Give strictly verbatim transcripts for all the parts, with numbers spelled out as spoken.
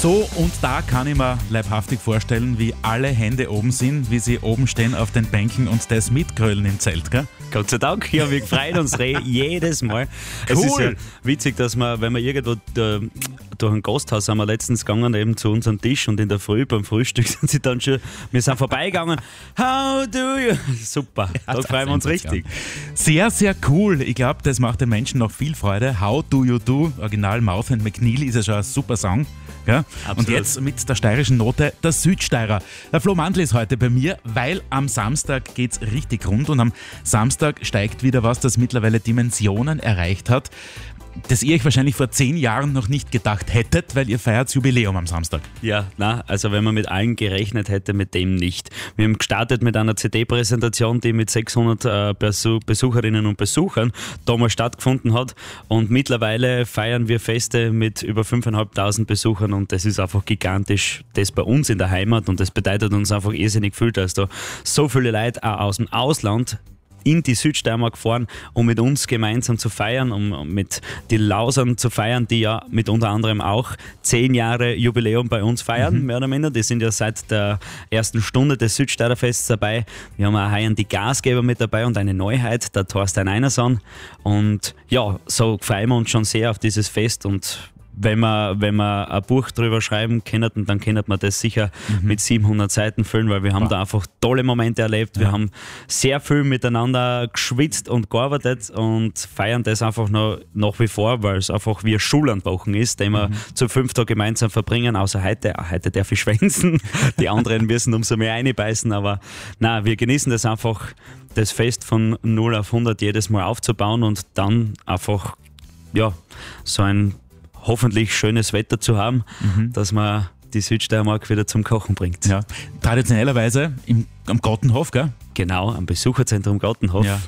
So, und da kann ich mir leibhaftig vorstellen, wie alle Hände oben sind, wie sie oben stehen auf den Bänken und das mitgrölen im Zelt, gell? Gott sei Dank, ja, wir freuen uns jedes Mal. Cool. Es ist ja witzig, dass wir, wenn wir irgendwo da, durch ein Gasthaus sind wir letztens gegangen, eben zu unserem Tisch, und in der Früh beim Frühstück sind sie dann schon, wir sind vorbeigegangen. How do you? Super, ja, da freuen wir uns richtig. Sehr, sehr cool. Ich glaube, das macht den Menschen noch viel Freude. How do you do? Original Mouth and McNeil ist ja schon ein super Song. Ja? Und jetzt mit der steirischen Note der Südsteirer. Der Flo Mandl ist heute bei mir, weil am Samstag geht's richtig rund und am Samstag steigt wieder was, das mittlerweile Dimensionen erreicht hat, das ihr euch wahrscheinlich vor zehn Jahren noch nicht gedacht hättet, weil ihr feiert Jubiläum am Samstag. Ja, na, also wenn man mit allen gerechnet hätte, mit dem nicht. Wir haben gestartet mit einer C D-Präsentation, die mit sechshundert äh, Besucherinnen und Besuchern damals stattgefunden hat, und mittlerweile feiern wir Feste mit über fünftausendfünfhundert Besuchern, und das ist einfach gigantisch, das bei uns in der Heimat, und das bedeutet uns einfach irrsinnig viel, dass da so viele Leute auch aus dem Ausland in die Südsteiermark fahren, um mit uns gemeinsam zu feiern, um mit den Lausern zu feiern, die ja mit unter anderem auch zehn Jahre Jubiläum bei uns feiern, mhm. mehr oder minder. Die sind ja seit der ersten Stunde des Südsteirerfests dabei. Wir haben auch heuer die Gasgeber mit dabei und eine Neuheit, der Thorstein Einerson. Und ja, so freuen wir uns schon sehr auf dieses Fest, und wenn wir, wenn wir ein Buch drüber schreiben können, dann können wir das sicher mhm. mit siebenhundert Seiten füllen, weil wir haben wow. da einfach tolle Momente erlebt. Ja. Wir haben sehr viel miteinander geschwitzt und gearbeitet und feiern das einfach noch nach wie vor, weil es einfach wie ein Schullandwochen ist, den wir mhm. zu fünf Tage gemeinsam verbringen, außer heute. Heute darf ich schwänzen, die anderen müssen umso mehr reinbeißen, aber nein, wir genießen das einfach, das Fest von null auf hundert jedes Mal aufzubauen und dann einfach ja, so ein hoffentlich schönes Wetter zu haben, mhm. dass man die Südsteiermark wieder zum Kochen bringt. Ja. Traditionellerweise im, am Gartenhof, gell? Genau, am Besucherzentrum Gartenhof. Ja.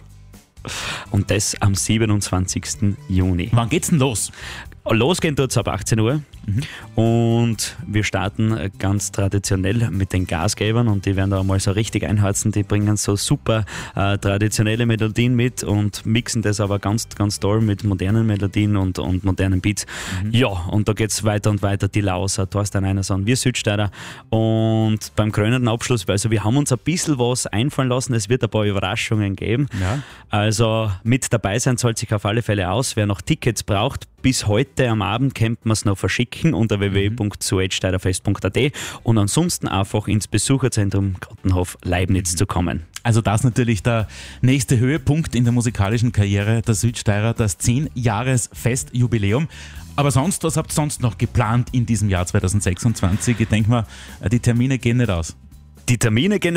Und das am siebenundzwanzigsten Juni. Wann geht's denn los? Losgehen tut es ab achtzehn Uhr. Mhm. Und wir starten ganz traditionell mit den Gasgebern, und die werden da mal so richtig einheizen. Die bringen so super äh, traditionelle Melodien mit und mixen das aber ganz, ganz toll mit modernen Melodien und, und modernen Beats. Mhm. Ja, und da geht es weiter und weiter. Die Lauser, Thorstein Einerson, wir Südsteirer. Und beim krönenden Abschluss, also wir haben uns ein bisschen was einfallen lassen. Es wird ein paar Überraschungen geben. Ja. Also mit dabei sein soll sich auf alle Fälle aus. Wer noch Tickets braucht, bis heute am Abend könnt man es noch verschicken unter w w w punkt suedsteirerfest punkt a t und ansonsten einfach ins Besucherzentrum Gartenhof Leibniz mhm. zu kommen. Also das natürlich der nächste Höhepunkt in der musikalischen Karriere der Südsteirer, das zehn-Jahres-Festjubiläum. Aber sonst, was habt ihr sonst noch geplant in diesem Jahr zweitausendsechsundzwanzig? Ich denke mal, die Termine gehen nicht aus. Die Termine gehen